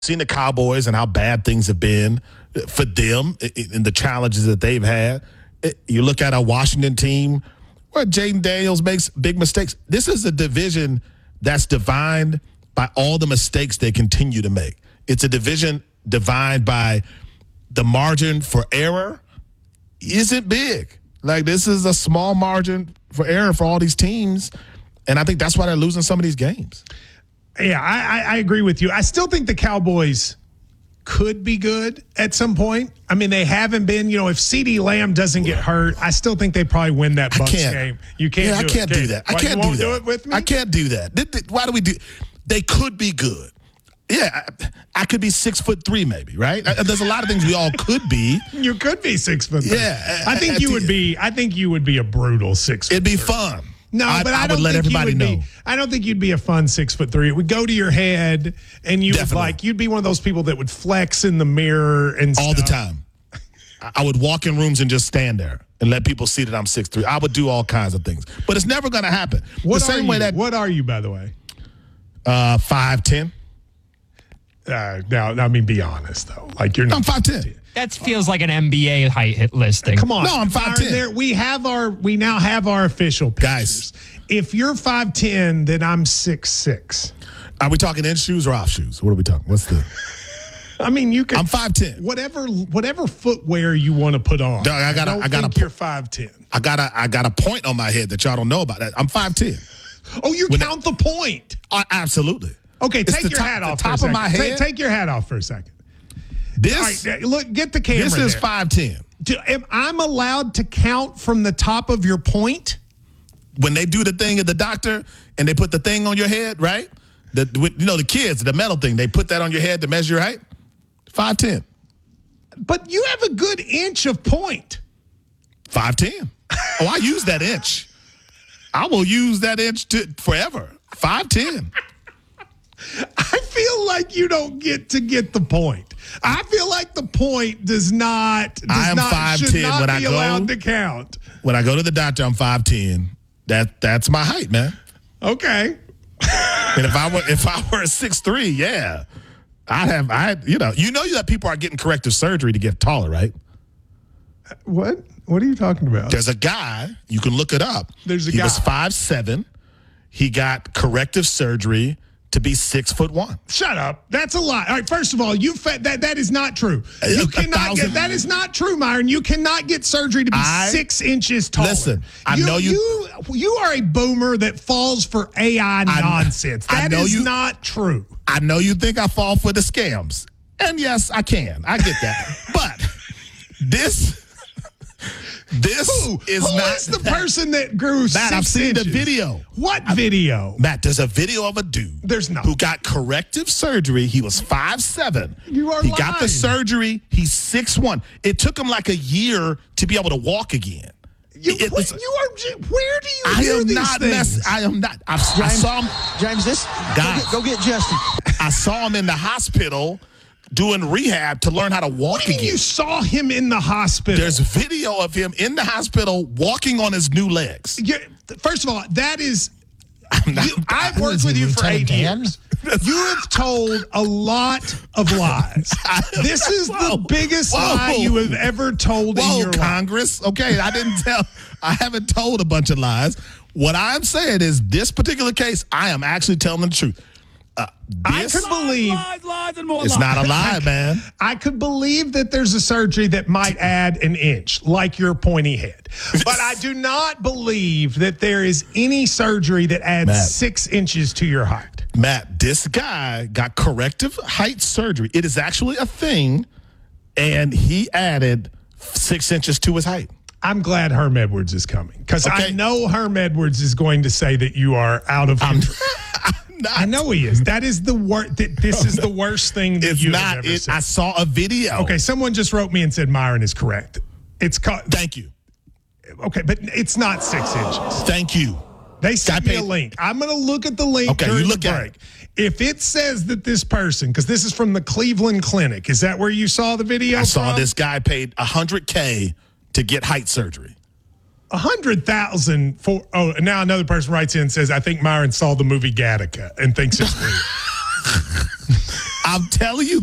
seen the Cowboys and how bad things have been for them and the challenges that they've had. You look at a Washington team where Jaden Daniels makes big mistakes. This is a division that's defined by all the mistakes they continue to make. It's a division defined by the margin for error isn't big. Like, this is a small margin for error for all these teams, and I think that's why they're losing some of these games. Yeah, I agree with you. I still think the Cowboys could be good at some point. I mean, they haven't been. You know, if CeeDee Lamb doesn't get hurt, I still think they probably win that Bucs game. You can't. Yeah, I can't do that. I can't do that. Do it with me? I can't do that. Why do we do? They could be good. Yeah, I could be 6'3", maybe, right? There's a lot of things we all could be. You could be 6'3". Yeah, I think you would be. I think you would be a brutal 6'3". It'd be fun. No, but I don't would let think everybody know. I don't think you'd be a fun 6'3". It would go to your head, and you Definitely. would you'd be one of those people that would flex in the mirror and all stuff. the time. I would walk in rooms and just stand there and let people see that I'm 6'3". I would do all kinds of things, but it's never going to happen. What are you, by the way? 5'10". Now, I mean, be honest though. Like, you're not. I'm 5'10". That feels like an NBA height hit listing. Come on. No, I'm 5'10". We now have our official pictures. Guys. If you're 5'10", then I'm 6'6". Are we talking in shoes or off shoes? What are we talking? What's the? I mean, you can. I'm 5'10". Whatever footwear you want to put on. Dog, I gotta. You're 5'10". I got a point on my head that y'all don't know about. That I'm 5'10". Oh, you count the point. Absolutely. Okay, It's take your hat off. The top for a of my second. head. Take your hat off for a second. This. All right, look, get the camera. This is there. 5'10". Am I allowed to count from the top of your point? When they do the thing at the doctor and they put the thing on your head, right? The kids, the metal thing, they put that on your head to measure your height. 5'10". But you have a good inch of point. 5'10". Oh, I use that inch. I will use that inch forever. 5'10". I feel like you don't get the point. I feel like the point should not be allowed to count. When I go to the doctor, I'm 5'10". That's my height, man. Okay. And if I were a 6'3", yeah, you know that people are getting corrective surgery to get taller, right? What? What are you talking about? There's a guy, you can look it up. He was 5'7". He got corrective surgery to be 6'1". Shut up. That's a lie. All right, first of all, that is not true. You cannot get that is not true, Myron. You cannot get surgery to be 6 inches taller. Listen, you are a boomer that falls for AI nonsense. That is not true. I know you think I fall for the scams. And yes, I can. I get that. But this is the person that grew 6 inches? Matt, I've seen the video. What video? Matt, there's a video of a dude. There's not. Who got corrective surgery. He was 5'7". You are He lying. got the surgery. He's 6'1". It took him like a year to be able to walk again. Where do you hear these things? I am not. I saw him. James, go get Justin. I saw him in the hospital doing rehab to learn how to walk again. You saw him in the hospital. There's video of him in the hospital walking on his new legs. First of all, that is... I've worked with you for 8 years. You have told a lot of lies. This is the biggest lie you have ever told in your life. Congress. Okay, I haven't told a bunch of lies. What I'm saying is this particular case, I am actually telling the truth. I could believe lies and more it's lies. not a lie, man. I could believe that there's a surgery that might add an inch, like your pointy head. But I do not believe that there is any surgery that adds 6 inches to your height. Matt, this guy got corrective height surgery. It is actually a thing, and he added 6 inches to his height. I'm glad Herm Edwards is coming because I know Herm Edwards is going to say that you are out of control. I know he is. That is the worst. This is the worst thing that you have ever said. I saw a video. Okay, someone just wrote me and said Myron is correct. Thank you. Okay, but it's not 6 inches. Thank you. They sent me a link. I'm going to look at the link during the break. If it says that this person, because this is from the Cleveland Clinic, is that where you saw the video? I saw this guy paid $100K to get height surgery. 100,000 for. Oh, and now another person writes in and says, "I think Myron saw the movie Gattaca and thinks it's real." I'm telling you